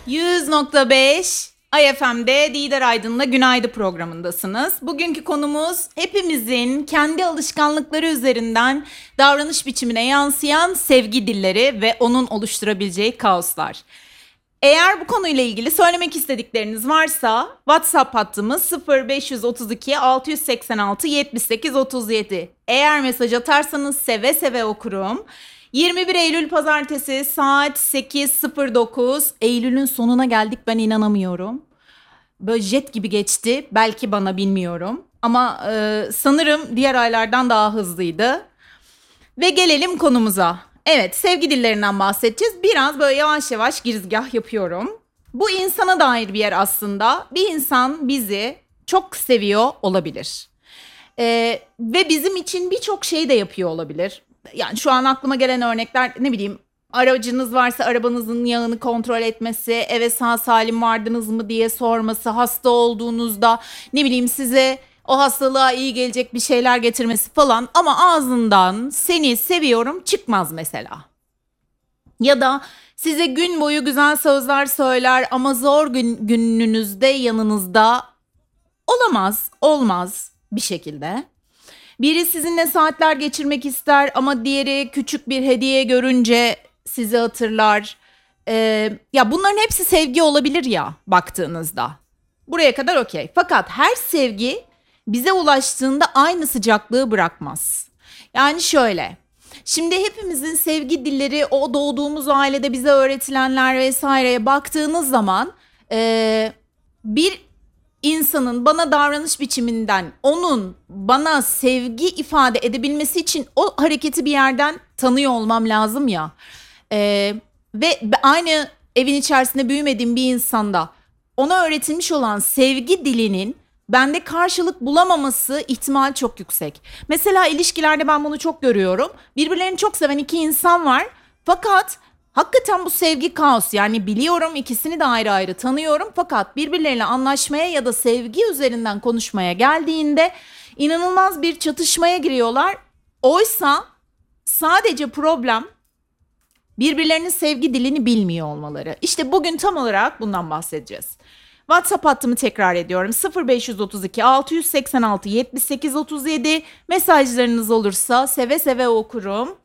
100.5 IFM'de Didar Aydın'la Günaydın programındasınız. Bugünkü konumuz hepimizin kendi alışkanlıkları üzerinden davranış biçimine yansıyan sevgi dilleri ve onun oluşturabileceği kaoslar. Eğer bu konuyla ilgili söylemek istedikleriniz varsa WhatsApp hattımız 0532 686 78 37. Eğer mesaj atarsanız seve seve okurum. 21 Eylül Pazartesi saat 8.09. Eylül'ün sonuna geldik, ben inanamıyorum. Böyle jet gibi geçti, belki bana, bilmiyorum. Ama sanırım diğer aylardan daha hızlıydı. Ve gelelim konumuza. Evet, sevgi dillerinden bahsedeceğiz. Biraz böyle yavaş yavaş girizgah yapıyorum. Bu insana dair bir yer aslında. Bir insan bizi çok seviyor olabilir. Ve bizim için birçok şey de yapıyor olabilir. Yani şu an aklıma gelen örnekler, ne bileyim, aracınız varsa arabanızın yağını kontrol etmesi, eve sağ salim vardınız mı diye sorması, hasta olduğunuzda ne bileyim size o hastalığa iyi gelecek bir şeyler getirmesi falan, ama ağzından seni seviyorum çıkmaz mesela. Ya da size gün boyu güzel sözler söyler ama zor gününüzde yanınızda olmaz bir şekilde. Biri sizinle saatler geçirmek ister ama diğeri küçük bir hediye görünce sizi hatırlar. Ya bunların hepsi sevgi olabilir ya baktığınızda. Buraya kadar okey. Fakat her sevgi bize ulaştığında aynı sıcaklığı bırakmaz. Yani şöyle. Şimdi hepimizin sevgi dilleri, o doğduğumuz ailede bize öğretilenler vesaireye baktığınız zaman bir insanın bana davranış biçiminden onun bana sevgi ifade edebilmesi için o hareketi bir yerden tanıyor olmam lazım ya. Ve aynı evin içerisinde büyümediğim bir insanda ona öğretilmiş olan sevgi dilinin bende karşılık bulamaması ihtimal çok yüksek. Mesela ilişkilerde ben bunu çok görüyorum. Birbirlerini çok seven iki insan var. Fakat hakikaten bu sevgi kaos. Yani biliyorum, ikisini de ayrı ayrı tanıyorum. Fakat birbirleriyle anlaşmaya ya da sevgi üzerinden konuşmaya geldiğinde inanılmaz bir çatışmaya giriyorlar. Oysa sadece problem birbirlerinin sevgi dilini bilmiyor olmaları. İşte bugün tam olarak bundan bahsedeceğiz. WhatsApp hattımı tekrar ediyorum. 0532 686 78 37. Mesajlarınız olursa seve seve okurum.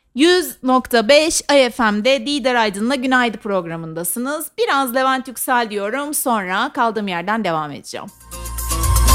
100.5 IFM'de Didar Aydın'la Günaydın programındasınız. Biraz Levent Yüksel diyorum, sonra kaldığım yerden devam edeceğim.